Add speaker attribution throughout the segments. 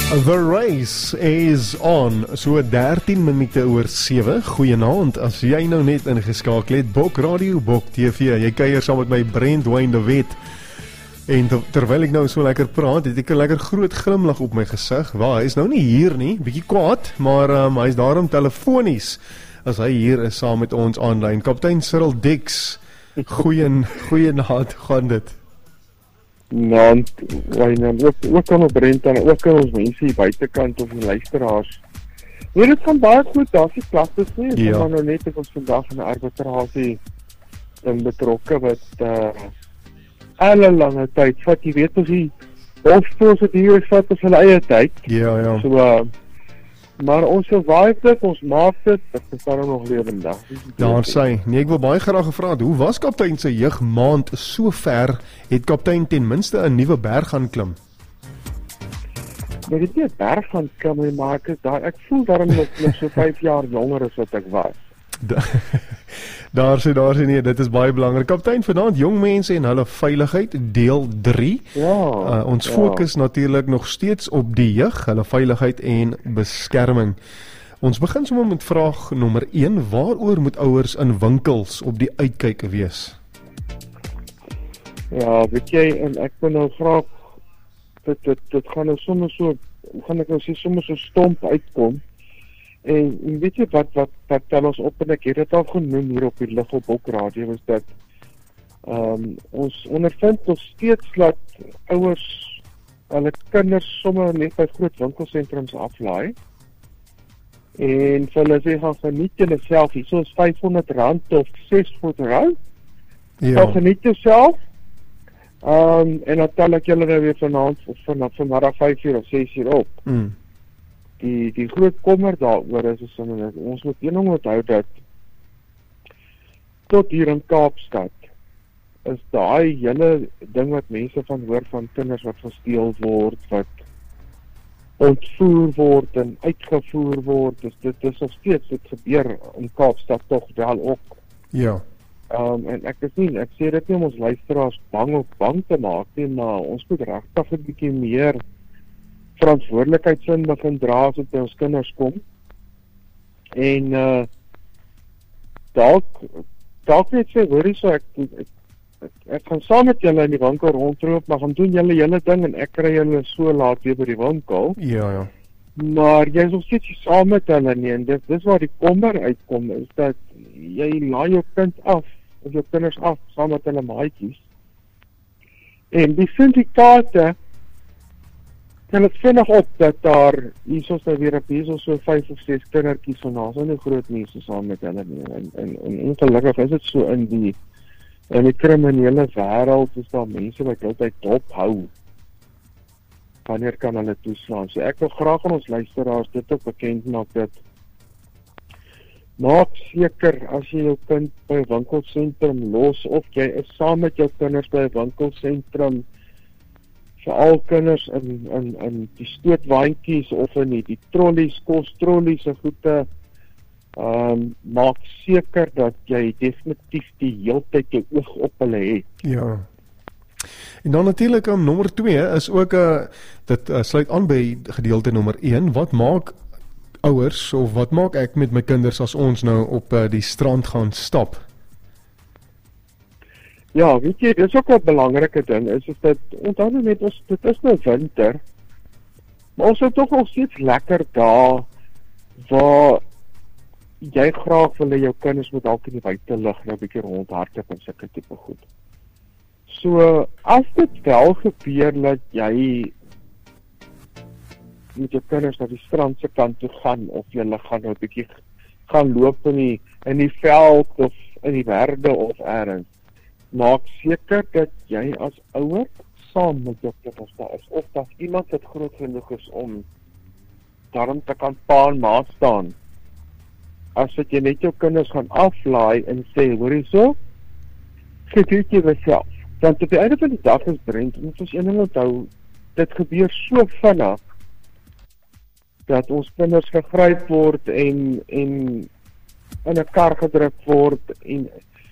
Speaker 1: The race is on. So 13 minute oor 7. Goeienaand. As jy nou net ingeskakel het, Bok Radio, Bok TV. Jy kuier saam met my Brent Wayne de Wet. En terwyl ek nou so lekker praat, het ek 'n lekker groot glimlag op my gesig. Waar, hy is nou nie hier nie, bietjie kwaad, maar hy is daarom telefonies as hy hier is saam met ons aanlyn. Kaptein Cyril Dix. Goeienaand, gaan dit?
Speaker 2: Nou, ook aan Brent en ook aan ons mense hier buitekant of die luisteraars. Nee, dit gaan baie goed, daar is die klagtes nie, ons gaan nou net ons vandag in 'n arbitrasie betrokke wat alle lange tyd vat, jy weet ons die hofprosedures vat op hulle eie tyd.
Speaker 1: Ja.
Speaker 2: So, maar ons survive dit, ons maak dit is daarom nog lewendig.
Speaker 1: Daar sê, nee, ek wil baie graag gevra het, hoe was kaptein se jeugmaand so ver, het kaptein ten minste 'n nuwe berg gaan klim?
Speaker 2: Ek het nie 'n berg gaan klim, maar ek voel daarom nog so 5 jaar jonger as wat ek was.
Speaker 1: Daar sê nee, dit is baie belangrik. Kaptein, vanaand jong mense en hulle veiligheid, deel 3. Ons fokus natuurlik nog steeds op die jeug, hulle veiligheid en beskerming. Ons begin sommer met vraag nommer 1. Waaroor moet ouers in winkels op die uitkyk wees? Ja,
Speaker 2: weet jy, en ek wil nou graag dit gaan nou sommer so, gaan ek nou sê sommer so stomp uitkom. En weet jy wat tel ons op, en ek het dit al genoem hier op die Lig op Bok Radio, is dat ons ondervind nog steeds dat ouers hulle kinders sommer net by groot winkelsentrums aflaai en vir hulle sê gaan geniet julle self, hier so is R500 of R600, dan geniet jouself, en dan tel ek julle nou weer vanmiddag 5 uur of 6 uur op. Die groot kommer daaroor is ons moet een ding onthou dat tot hier in Kaapstad is daai hele ding wat mense van hoor van kinders wat gesteel word, wat ontvoer word en uitgevoer word, dit is nog steeds, dit gebeur in Kaapstad tog wel ook.
Speaker 1: Ja.
Speaker 2: En ek sê dit nie om ons luisteraars bang te maak nie, maar ons moet regtig 'n bietjie meer verantwoordelikheidsin begin dra as dit by ons kinders kom. En dalk net sê, hoorie so, ek gaan saam met julle in die winkel rondloop, maar gaan doen julle ding en ek kry julle so laat weer by die winkel.
Speaker 1: Ja.
Speaker 2: Maar jy is nog steeds saam met hulle nie, en dis waar die kommer uitkom, is dat jy laai jou kind af, of jou kinders af, saam met hulle maatjies. En die syndikaate tel ek vinnig op dat daar, hier is nou weer so 5 of 6 kindertjies vanaf, so nie groot mense saam met hulle nie, en ongelukkig is dit so in die kriminele wêreld, is daar mense wat altyd dop hou, wanneer kan hulle toeslaan. So ek wil graag aan ons luisteraars dit ook bekend maak, dat maak seker as jy jou kind by 'n winkelsentrum los, of jy is saam met jou kinders by 'n winkelsentrum, veral kinders in die stootwaandjies of in die trollies, kostrollies en goede, maak seker dat jy definitief die heeltyd jou oog op hulle het.
Speaker 1: Ja. En dan natuurlik nommer 2 is ook dit sluit aan by gedeelte nommer 1. Wat maak ouers of wat maak ek met my kinders as ons nou op die strand gaan stap?
Speaker 2: Ja, weet jy, dit is ook 'n belangrike ding, is dat, onthou net, dit is nou winter, maar ons is toch nog steeds lekker daar, waar jy graag wil hê jou kinders moet dalk in die buitelug nou 'n bietjie rondhardloop en sulke tipe goed. So, as dit wel gebeur dat jy met jou kinders na die strand se kant toe gaan, of julle gaan nou 'n bietjie gaan loop in die veld, of in die werde, of ergens, maak seker dat jy as ouer saam met jou kinders daar is, of dat iemand wat groot genoeg is om daarom te kan pa en ma staan, as dat jy net jou kinders gaan aflaai en sê, hoorie so, geniet jy myself. Want op die einde van die dag is Brent, moet ons een ding onthou, dit gebeur so vinnig, dat ons kinders gegryp word en in 'n kar gedruk word, en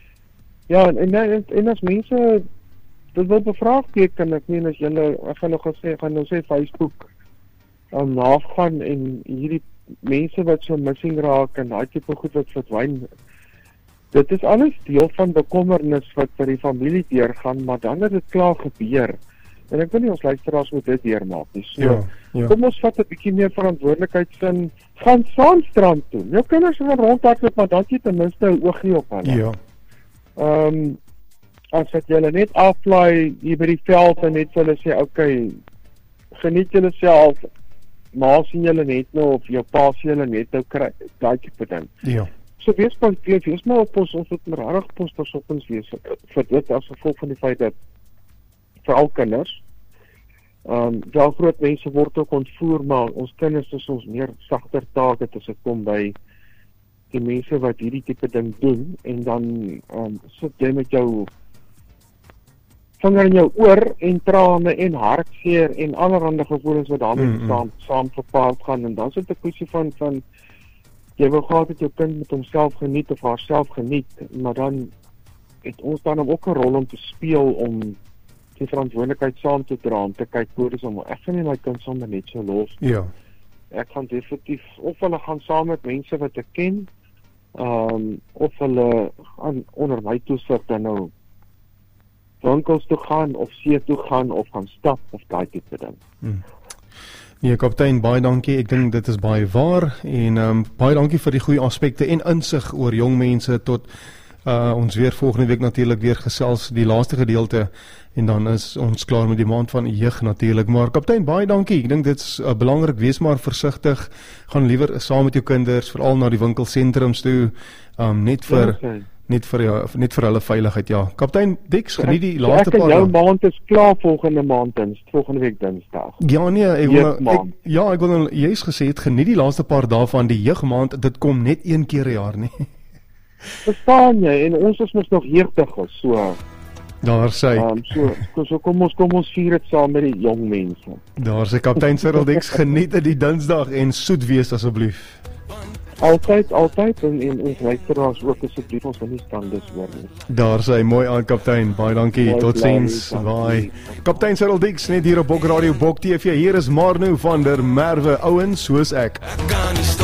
Speaker 2: as mense dit wil bevraagteken, ek meen as julle, ek gaan nou sê Facebook nagaan en hierdie mense wat so missing raak en daai tipe goed wat verdwyn. Dit is alles deel van bekommernis wat vir die familie deurgaan, maar dan het dit klaar gebeur. En ek wil nie ons luisteraars moet dit deurmaak nie. So, kom ons vat 'n bietjie meer verantwoordelikheidsin, gaan saam strand toe. Jou kinders gaan rondhardloop, maar dan jy ten minste 'n oogie op hulle.
Speaker 1: Ja.
Speaker 2: As wat julle net aflaai hier by die veld en net vir hulle sê, okay, geniet julle self, maar sien julle net nou of jou pa sien julle net nou kry, daai tipe ding.
Speaker 1: Ja.
Speaker 2: So wees maar op ons moet regtig postorsoppens wees vir dit as gevolg van die feit dat veral kinders, wel groot mense word ook ontvoer, maar ons kinders is ons meer sagter target as dit kom by die mense wat hierdie tipe ding doen, en dan sit jy met jou vinger in jou oor en trane en hartseer en allerhande gevoelens wat daarmee saam gepaard gaan, en dan is dit 'n kwessie van jy wil gehad dat jou kind met homself geniet of haarself geniet, maar dan het ons dan ook 'n rol om te speel om die verantwoordelikheid saam te dra, om te kyk hoe dis om, ek gaan nie my kind sommer net so los.
Speaker 1: Ja.
Speaker 2: Ek gaan definitief, of hulle gaan saam met mense wat ek ken, of hulle gaan onder my toesig dan nou winkels toe gaan, of see toe gaan, of gaan stap, of daai tipe ding.
Speaker 1: Nee, kaptein, baie dankie. Ek dink dit is baie waar en baie dankie vir die goeie aspekte en insig oor jong mense tot ons weer volgende week natuurlik weer gesels die laaste gedeelte en dan is ons klaar met die maand van jeug natuurlik. Maar kaptein, baie dankie. Ek dink dit is belangrik, wees maar versigtig. Gaan liewer saam met jou kinders veral na die winkelsentrums toe, net vir hulle veiligheid. Ja, kaptein Dix, geniet die laaste paar.
Speaker 2: Jou maand is klaar volgende week Dinsdag.
Speaker 1: Ja nee, ek wil nou juist gesê het, geniet die laaste paar dae van die jeugmaand. Dit kom net een keer 'n jaar nie.
Speaker 2: Verstaan jy? En ons is mos nog jeugdig, so.
Speaker 1: Daar sê.
Speaker 2: So kom ons vier dit saam met die jong mense.
Speaker 1: Daar sê kaptein Cyril Dix, geniet dit die Dinsdag en soet wees asseblief.
Speaker 2: Altyd en ons luisteraars ook asseblief, ons wil nie standes hoor nie.
Speaker 1: Daar sê, mooi aan kaptein, baie dankie, totsiens, bye. Kaptein Cyril Dix, net hier op Bok Radio, Bok TV, hier is Marno van der Merwe, ouens soos ek.